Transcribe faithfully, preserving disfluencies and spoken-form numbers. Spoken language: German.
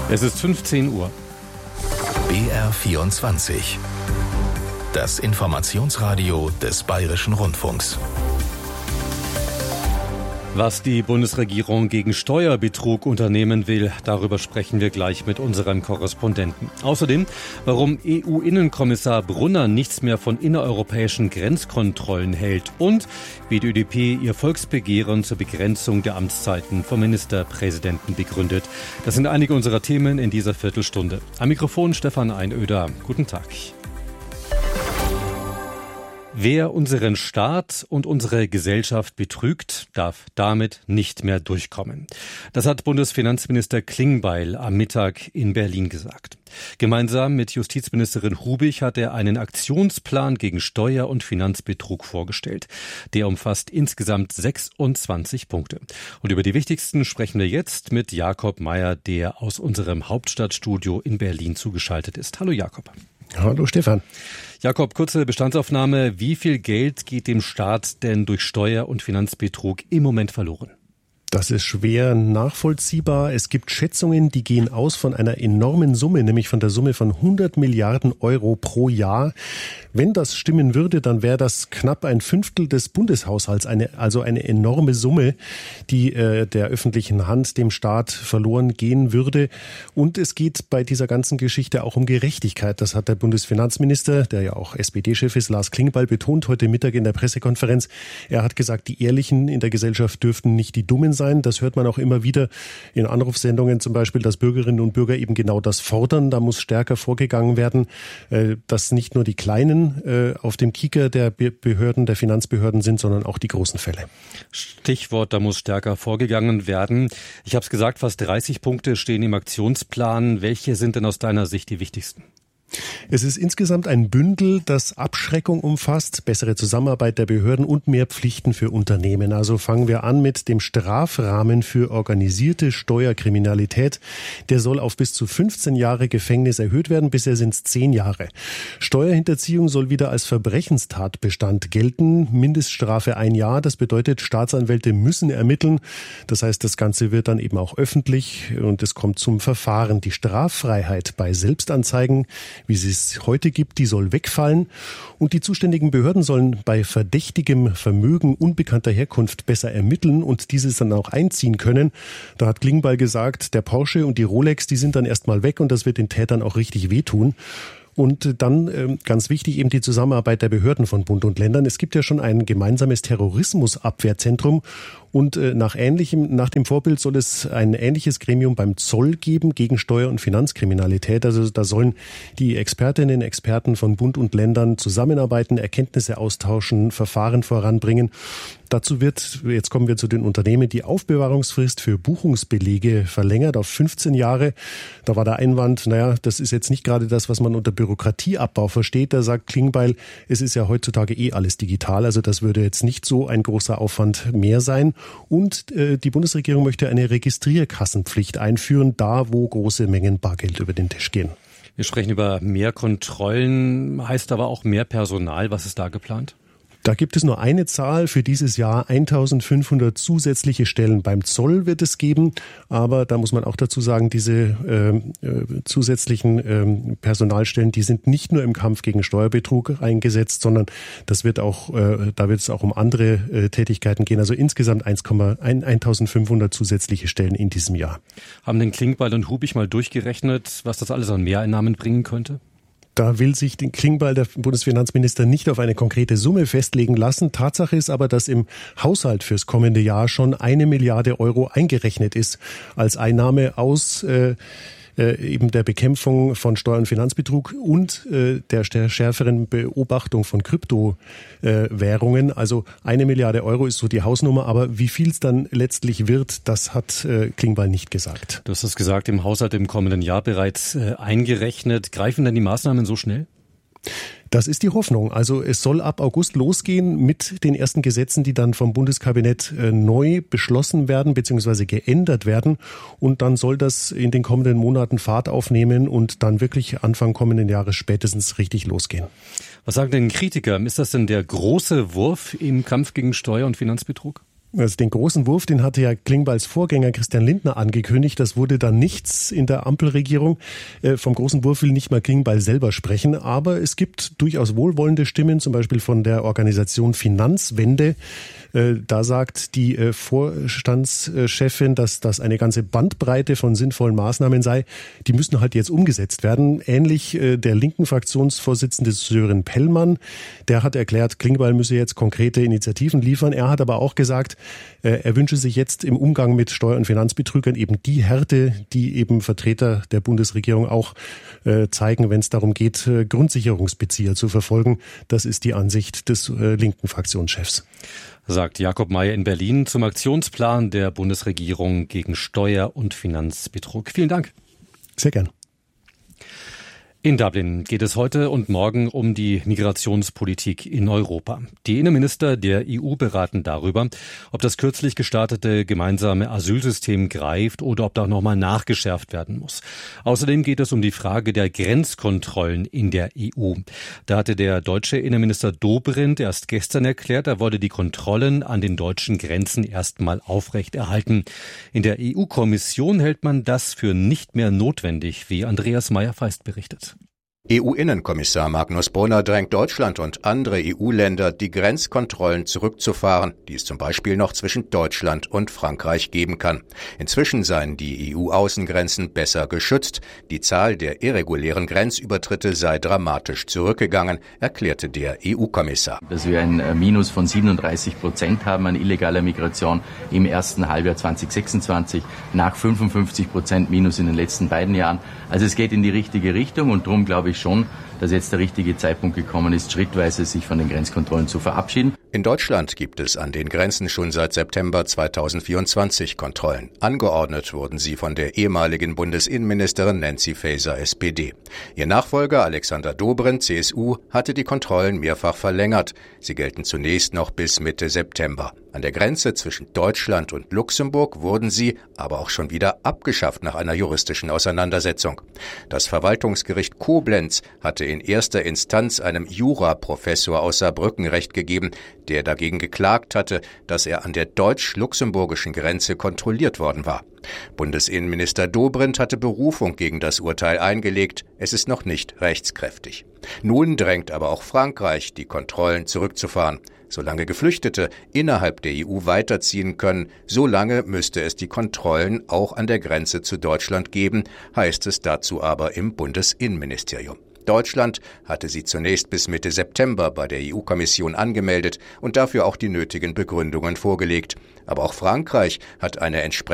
Es ist fünfzehn Uhr. B R vierundzwanzig. Das Informationsradio des Bayerischen Rundfunks. Was die Bundesregierung gegen Steuerbetrug unternehmen will, darüber sprechen wir gleich mit unseren Korrespondenten. Außerdem, warum E U-Innenkommissar Brunner nichts mehr von innereuropäischen Grenzkontrollen hält und wie die Ö D P ihr Volksbegehren zur Begrenzung der Amtszeiten vom Ministerpräsidenten begründet. Das sind einige unserer Themen in dieser Viertelstunde. Am Mikrofon Stefan Einöder. Guten Tag. Wer unseren Staat und unsere Gesellschaft betrügt, darf damit nicht mehr durchkommen. Das hat Bundesfinanzminister Klingbeil am Mittag in Berlin gesagt. Gemeinsam mit Justizministerin Hubig hat er einen Aktionsplan gegen Steuer- und Finanzbetrug vorgestellt. Der umfasst insgesamt sechsundzwanzig Punkte. Und über die wichtigsten sprechen wir jetzt mit Jakob Mayer, der aus unserem Hauptstadtstudio in Berlin zugeschaltet ist. Hallo Jakob. Hallo Stefan. Jakob, kurze Bestandsaufnahme. Wie viel Geld geht dem Staat denn durch Steuer- und Finanzbetrug im Moment verloren? Das ist schwer nachvollziehbar. Es gibt Schätzungen, die gehen aus von einer enormen Summe, nämlich von der Summe von hundert Milliarden Euro pro Jahr. Wenn das stimmen würde, dann wäre das knapp ein Fünftel des Bundeshaushalts, eine, also eine enorme Summe, die äh, der öffentlichen Hand, dem Staat verloren gehen würde. Und es geht bei dieser ganzen Geschichte auch um Gerechtigkeit. Das hat der Bundesfinanzminister, der ja auch S P D-Chef ist, Lars Klingbeil, betont heute Mittag in der Pressekonferenz. Er hat gesagt, die Ehrlichen in der Gesellschaft dürften nicht die Dummen sein. Das hört man auch immer wieder in Anrufsendungen zum Beispiel, dass Bürgerinnen und Bürger eben genau das fordern. Da muss stärker vorgegangen werden, dass nicht nur die Kleinen auf dem Kieker der Behörden, der Finanzbehörden sind, sondern auch die großen Fälle. Stichwort, da muss stärker vorgegangen werden. Ich habe es gesagt, fast dreißig Punkte stehen im Aktionsplan. Welche sind denn aus deiner Sicht die wichtigsten? Es ist insgesamt ein Bündel, das Abschreckung umfasst, bessere Zusammenarbeit der Behörden und mehr Pflichten für Unternehmen. Also fangen wir an mit dem Strafrahmen für organisierte Steuerkriminalität. Der soll auf bis zu fünfzehn Jahre Gefängnis erhöht werden. Bisher sind es zehn Jahre. Steuerhinterziehung soll wieder als Verbrechenstatbestand gelten. Mindeststrafe ein Jahr. Das bedeutet, Staatsanwälte müssen ermitteln. Das heißt, das Ganze wird dann eben auch öffentlich und es kommt zum Verfahren. Die Straffreiheit bei Selbstanzeigen, wie sie es heute gibt, die soll wegfallen. Und die zuständigen Behörden sollen bei verdächtigem Vermögen unbekannter Herkunft besser ermitteln und dieses dann auch einziehen können. Da hat Klingbeil gesagt, der Porsche und die Rolex, die sind dann erstmal weg und das wird den Tätern auch richtig wehtun. Und dann ganz wichtig eben die Zusammenarbeit der Behörden von Bund und Ländern. Es gibt ja schon ein gemeinsames Terrorismusabwehrzentrum und nach ähnlichem, nach dem Vorbild soll es ein ähnliches Gremium beim Zoll geben gegen Steuer- und Finanzkriminalität. Also da sollen die Expertinnen und Experten von Bund und Ländern zusammenarbeiten, Erkenntnisse austauschen, Verfahren voranbringen. Dazu wird, jetzt kommen wir zu den Unternehmen, die Aufbewahrungsfrist für Buchungsbelege verlängert auf fünfzehn Jahre. Da war der Einwand, naja, das ist jetzt nicht gerade das, was man unter Bürokratieabbau versteht. Da sagt Klingbeil, es ist ja heutzutage eh alles digital, also das würde jetzt nicht so ein großer Aufwand mehr sein. Und äh, die Bundesregierung möchte eine Registrierkassenpflicht einführen, da wo große Mengen Bargeld über den Tisch gehen. Wir sprechen über mehr Kontrollen, heißt aber auch mehr Personal. Was ist da geplant? Da gibt es nur eine Zahl für dieses Jahr. eintausendfünfhundert zusätzliche Stellen beim Zoll wird es geben. Aber da muss man auch dazu sagen, diese äh, äh, zusätzlichen äh, Personalstellen, die sind nicht nur im Kampf gegen Steuerbetrug eingesetzt, sondern das wird auch, äh, da wird es auch um andere äh, Tätigkeiten gehen. Also insgesamt eintausendfünfhundert zusätzliche Stellen in diesem Jahr. Haben denn Klingbeil und Hubig mal durchgerechnet, was das alles an Mehreinnahmen bringen könnte? Da will sich den Klingbeil, der Bundesfinanzminister, nicht auf eine konkrete Summe festlegen lassen. Tatsache ist aber, dass im Haushalt fürs kommende Jahr schon eine Milliarde Euro eingerechnet ist als Einnahme aus äh, äh, eben der Bekämpfung von Steuer- und Finanzbetrug und äh, der, der schärferen Beobachtung von Kryptowährungen. Äh, also eine Milliarde Euro ist so die Hausnummer, aber wie viel es dann letztlich wird, das hat äh, Klingbeil nicht gesagt. Du hast es gesagt, im Haushalt im kommenden Jahr bereits äh, eingerechnet. Greifen denn die Maßnahmen so schnell? Das ist die Hoffnung. Also es soll ab August losgehen mit den ersten Gesetzen, die dann vom Bundeskabinett äh, neu beschlossen werden bzw. geändert werden. Und dann soll das in den kommenden Monaten Fahrt aufnehmen und dann wirklich Anfang kommenden Jahres spätestens richtig losgehen. Was sagen denn Kritiker? Ist das denn der große Wurf im Kampf gegen Steuer- und Finanzbetrug? Also den großen Wurf, den hatte ja Klingbeils Vorgänger Christian Lindner angekündigt. Das wurde dann nichts in der Ampelregierung. Vom großen Wurf will nicht mal Klingbeil selber sprechen. Aber es gibt durchaus wohlwollende Stimmen, zum Beispiel von der Organisation Finanzwende. Da sagt die Vorstandschefin, dass das eine ganze Bandbreite von sinnvollen Maßnahmen sei. Die müssen halt jetzt umgesetzt werden. Ähnlich der linken Fraktionsvorsitzende Sören Pellmann. Der hat erklärt, Klingbeil müsse jetzt konkrete Initiativen liefern. Er hat aber auch gesagt, er wünsche sich jetzt im Umgang mit Steuer- und Finanzbetrügern eben die Härte, die eben Vertreter der Bundesregierung auch zeigen, wenn es darum geht, Grundsicherungsbezieher zu verfolgen. Das ist die Ansicht des linken Fraktionschefs. Sagt Jakob Mayer in Berlin zum Aktionsplan der Bundesregierung gegen Steuer- und Finanzbetrug. Vielen Dank. Sehr gern. In Dublin geht es heute und morgen um die Migrationspolitik in Europa. Die Innenminister der E U beraten darüber, ob das kürzlich gestartete gemeinsame Asylsystem greift oder ob da nochmal nachgeschärft werden muss. Außerdem geht es um die Frage der Grenzkontrollen in der E U. Da hatte der deutsche Innenminister Dobrindt erst gestern erklärt, er wolle die Kontrollen an den deutschen Grenzen erstmal aufrechterhalten. In der E U-Kommission hält man das für nicht mehr notwendig, wie Andreas Meyer-Feist berichtet. E U-Innenkommissar Magnus Brunner drängt Deutschland und andere E U-Länder, die Grenzkontrollen zurückzufahren, die es zum Beispiel noch zwischen Deutschland und Frankreich geben kann. Inzwischen seien die E U-Außengrenzen besser geschützt. Die Zahl der irregulären Grenzübertritte sei dramatisch zurückgegangen, erklärte der E U-Kommissar. Dass wir ein Minus von siebenunddreißig Prozent haben an illegaler Migration im ersten Halbjahr zweitausendsechsundzwanzig, nach fünfundfünfzig Prozent Minus in den letzten beiden Jahren. Also es geht in die richtige Richtung und darum glaube ich schon, dass jetzt der richtige Zeitpunkt gekommen ist, schrittweise sich von den Grenzkontrollen zu verabschieden. In Deutschland gibt es an den Grenzen schon seit September zweitausendvierundzwanzig Kontrollen. Angeordnet wurden sie von der ehemaligen Bundesinnenministerin Nancy Faeser, S P D. Ihr Nachfolger Alexander Dobrindt, C S U, hatte die Kontrollen mehrfach verlängert. Sie gelten zunächst noch bis Mitte September. An der Grenze zwischen Deutschland und Luxemburg wurden sie aber auch schon wieder abgeschafft nach einer juristischen Auseinandersetzung. Das Verwaltungsgericht Koblenz hatte in erster Instanz einem Juraprofessor aus Saarbrücken Recht gegeben, der dagegen geklagt hatte, dass er an der deutsch-luxemburgischen Grenze kontrolliert worden war. Bundesinnenminister Dobrindt hatte Berufung gegen das Urteil eingelegt. Es ist noch nicht rechtskräftig. Nun drängt aber auch Frankreich, die Kontrollen zurückzufahren. Solange Geflüchtete innerhalb der E U weiterziehen können, solange müsste es die Kontrollen auch an der Grenze zu Deutschland geben, heißt es dazu aber im Bundesinnenministerium. Deutschland hatte sie zunächst bis Mitte September bei der E U-Kommission angemeldet und dafür auch die nötigen Begründungen vorgelegt. Aber auch Frankreich hat eine entsprechende